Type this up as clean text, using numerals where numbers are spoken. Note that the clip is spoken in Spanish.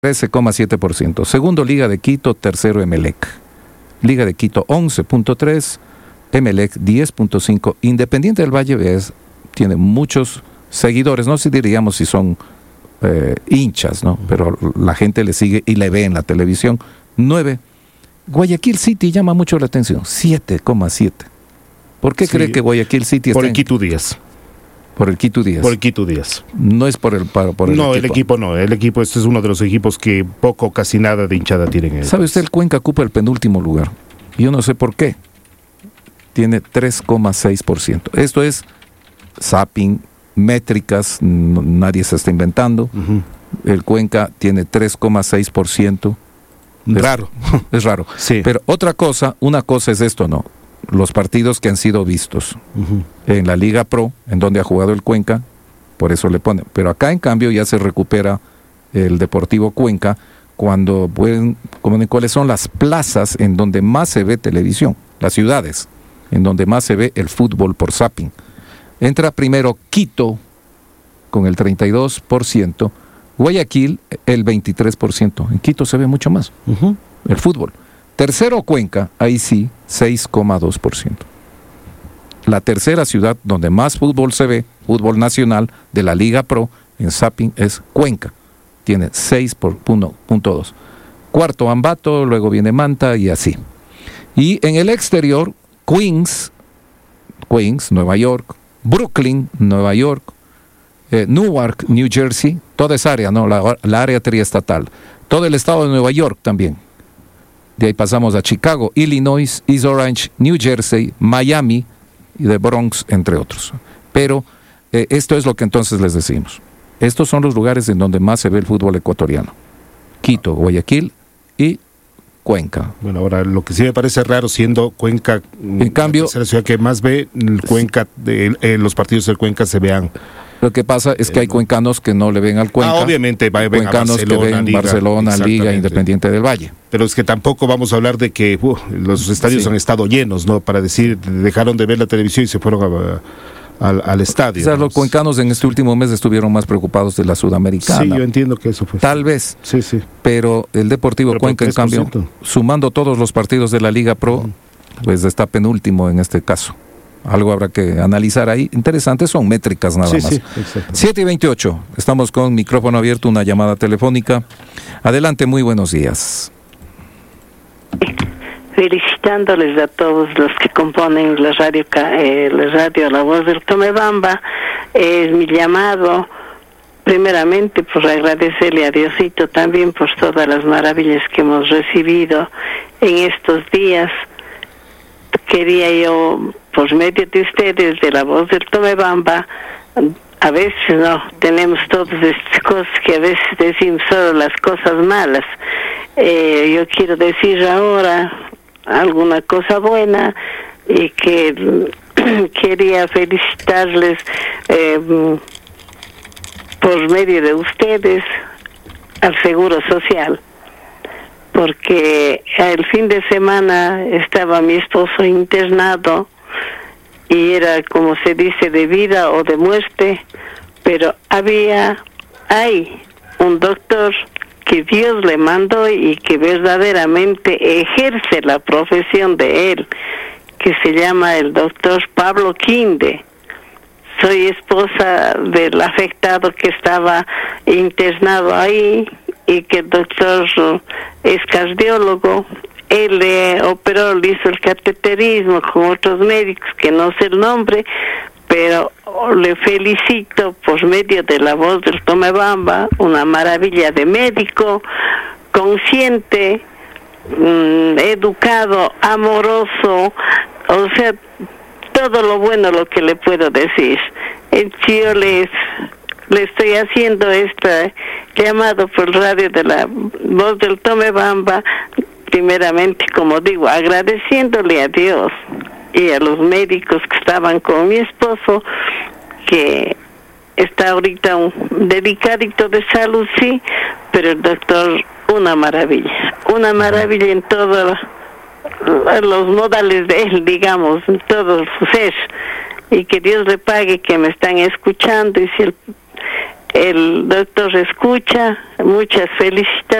13,7%. Segundo, Liga de Quito. Tercero, Emelec. Liga de Quito 11,3%. Emelec 10,5%. Independiente del Valle tiene muchos seguidores. No sé diríamos si son hinchas, ¿no? Pero la gente le sigue y le ve en la televisión. 9%. Guayaquil City llama mucho la atención. 7,7%. ¿Por qué cree que Guayaquil City está por el Quito Díaz? Por el Quito Díaz. Por el Quito Díaz. No es por el no, el equipo no. El equipo, este es uno de los equipos que poco o casi nada de hinchada tienen. ¿Sabe usted? El Cuenca ocupa el penúltimo lugar. Yo no sé por qué. Tiene 3,6%. Esto es zapping, métricas, nadie se está inventando. El Cuenca tiene 3,6%. Raro. Es raro. Sí. Pero una cosa es esto, ¿no? Los partidos que han sido vistos en la Liga Pro, en donde ha jugado el Cuenca, por eso le ponen. Pero acá, en cambio, ya se recupera el Deportivo Cuenca cuando pueden, cuáles son las plazas en donde más se ve televisión, las ciudades en donde más se ve el fútbol por zapping. Entra primero Quito con el 32%, Guayaquil el 23%. En Quito se ve mucho más el fútbol. Tercero, Cuenca, ahí sí, 6,2%. La tercera ciudad donde más fútbol se ve, fútbol nacional de la Liga Pro en zapping, es Cuenca. Tiene 6,2%. Cuarto, Ambato, luego viene Manta y así. Y en el exterior, Queens, Nueva York, Brooklyn, Nueva York, Newark, New Jersey, toda esa área, ¿no? La área triestatal. Todo el estado de Nueva York también. De ahí pasamos a Chicago, Illinois, East Orange, New Jersey, Miami y de Bronx, entre otros. Pero esto es lo que entonces les decimos. Estos son los lugares en donde más se ve el fútbol ecuatoriano. Quito, Guayaquil y Cuenca. Bueno, ahora lo que sí me parece raro, siendo Cuenca, en cambio, la ciudad que más ve, el Cuenca, los partidos del Cuenca se vean. Lo que pasa es que hay cuencanos que no le ven al Cuenca. Obviamente, cuencanos que ven Barcelona, Liga, Independiente del Valle. Pero es que tampoco vamos a hablar de que los estadios han estado llenos, ¿no? Para decir, dejaron de ver la televisión y se fueron al estadio. Quizás los cuencanos en este último mes estuvieron más preocupados de la Sudamericana. Sí, yo entiendo que eso fue. Tal vez. Sí. Pero el Deportivo Cuenca, en cambio, sumando todos los partidos de la Liga Pro, pues está penúltimo en este caso. Algo habrá que analizar ahí. Interesantes son métricas nada más. Sí, 7:28. Estamos con micrófono abierto, una llamada telefónica. Adelante, muy buenos días. Felicitándoles a todos los que componen la radio La Voz del Tomebamba. Es mi llamado, primeramente, por agradecerle a Diosito también por todas las maravillas que hemos recibido en estos días. Quería yo, por medio de ustedes, de La Voz del Tomebamba, a veces no tenemos todas estas cosas que a veces decimos solo las cosas malas. Yo quiero decir ahora alguna cosa buena y que quería felicitarles por medio de ustedes al Seguro Social, porque el fin de semana estaba mi esposo internado y era, como se dice, de vida o de muerte, pero hay un doctor que Dios le mandó y que verdaderamente ejerce la profesión de él, que se llama el doctor Pablo Quinde. Soy esposa del afectado que estaba internado ahí y que el doctor es cardiólogo. Él le operó, le hizo el cateterismo con otros médicos que no sé el nombre, pero le felicito por medio de La Voz del Tomebamba, una maravilla de médico, consciente, educado, amoroso, o sea, todo lo bueno lo que le puedo decir. Yo le estoy haciendo este llamado por radio de La Voz del Tomebamba, primeramente, como digo, agradeciéndole a Dios y a los médicos que estaban con mi esposo, que está ahorita delicadito de salud, sí, pero el doctor, una maravilla en todos los modales de él, digamos, en todo su ser, y que Dios le pague, que me están escuchando, y si el doctor escucha, muchas felicitaciones.